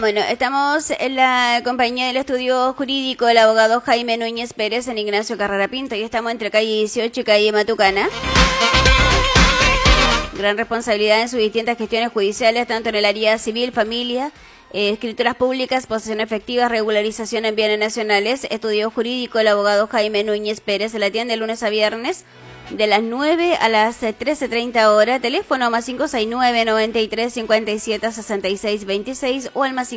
Bueno, estamos en la compañía del estudio jurídico el abogado Jaime Núñez Pérez en Ignacio Carrera Pinto y estamos entre calle 18 y calle Matucana. Gran responsabilidad en sus distintas gestiones judiciales, tanto en el área civil, familia, escrituras públicas, posesión efectiva, regularización en bienes nacionales. Estudio jurídico el abogado Jaime Núñez Pérez se la atiende de lunes a viernes de las 9 a las 13:30 horas. Teléfono más 569-93-57-66-26 o al más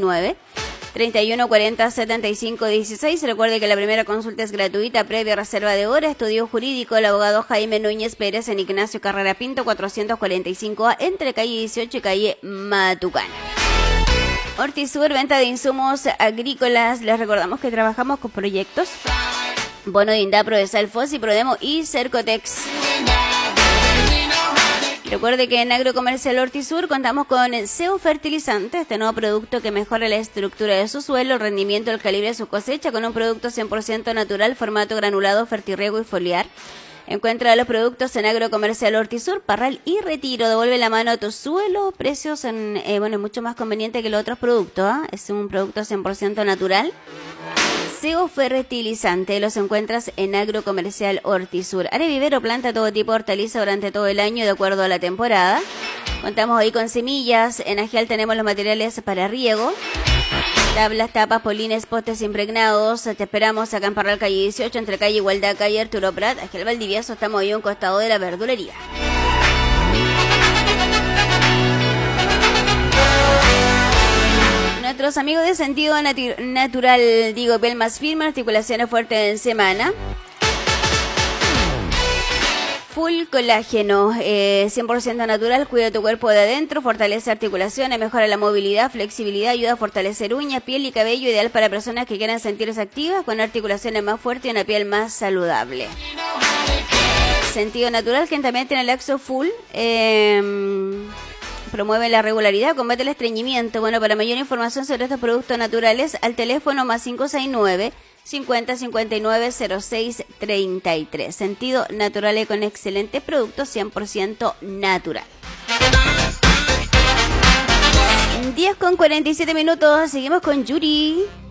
569-3140-75-16. Recuerde que la primera consulta es gratuita, previa reserva de hora. Estudio jurídico el abogado Jaime Núñez Pérez en Ignacio Carrera Pinto 445A entre calle 18 y calle Matucana. Hortisur, venta de insumos agrícolas. Les recordamos que trabajamos con proyectos Bono de Indapro, de Salfos y Prodemo y Cercotex. Recuerde que en Agrocomercial Hortisur contamos con SEO Fertilizante, este nuevo producto que mejora la estructura de su suelo, el rendimiento, el calibre de su cosecha, con un producto 100% natural, formato granulado, fertirriego y foliar. Encuentra los productos en Agrocomercial Hortisur, Parral y Retiro. Devuelve la mano a tu suelo. Precios en mucho más conveniente que los otros productos. Es un producto 100% natural. SEO Fertilizante, los encuentras en Agrocomercial Hortisur. Área vivero, planta todo tipo de hortaliza durante todo el año de acuerdo a la temporada. Contamos ahí con semillas. En Agial tenemos los materiales para riego. Tablas, tapas, polines, postes impregnados. Te esperamos acá en Parral, calle 18, entre calle Igualdad, calle Arturo Prat. Agial Valdivieso, estamos ahí a un costado de la verdulería. Nuestros amigos de Sentido Natural, digo, piel más firme, articulaciones fuertes en semana. Full colágeno, 100% natural, cuida tu cuerpo de adentro, fortalece articulaciones, mejora la movilidad, flexibilidad, ayuda a fortalecer uñas, piel y cabello, ideal para personas que quieran sentirse activas, con articulaciones más fuertes y una piel más saludable. Sentido Natural, quien también tiene el Axo Full, promueve la regularidad, combate el estreñimiento. Bueno, para mayor información sobre estos productos naturales, al teléfono más 569 50 59 06 33. Sentido Natural y con excelentes productos 100% natural. 10:47 minutos, seguimos con Yuri.